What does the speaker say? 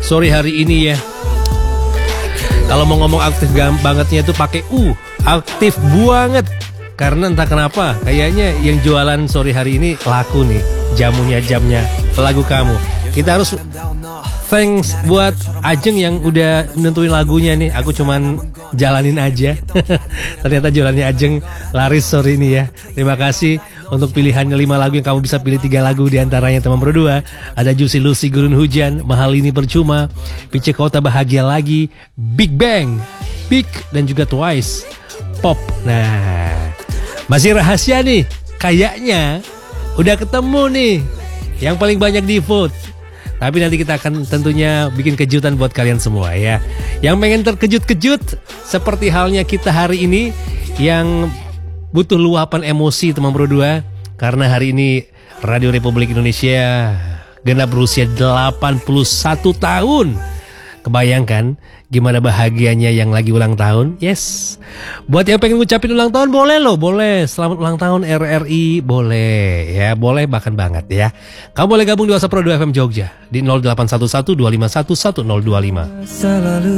Sorry hari ini ya. Kalau mau ngomong aktif bangetnya itu pakai aktif banget. Karena entah kenapa kayaknya yang jualan sorry hari ini laku nih. Jamnya lagu kamu. Kita harus thanks buat Ajeng yang udah nentuin lagunya nih. Aku cuman jalanin aja. Ternyata jualannya Ajeng laris sore ini ya. Terima kasih untuk pilihannya 5 lagu yang kamu bisa pilih 3 lagu diantaranya teman berdua. Ada Juicy Lucy Gurun Hujan, Mahal Ini Percuma, Pice Kota Bahagia Lagi, Big Bang, Big dan juga Twice, Pop. Nah, masih rahasia nih. Kayaknya udah ketemu nih yang paling banyak di vote. Tapi nanti kita akan tentunya bikin kejutan buat kalian semua ya. Yang pengen terkejut-kejut seperti halnya kita hari ini yang butuh luapan emosi teman berdua. Karena hari ini Radio Republik Indonesia genap berusia 81 tahun. Kebayangkan gimana bahagianya yang lagi ulang tahun? Yes. Buat yang pengen ngucapin ulang tahun boleh loh, boleh. Selamat ulang tahun RRI, boleh ya, boleh bahkan banget ya. Kamu boleh gabung di WhatsApp Pro 2 FM Jogja di 0811 251 1025.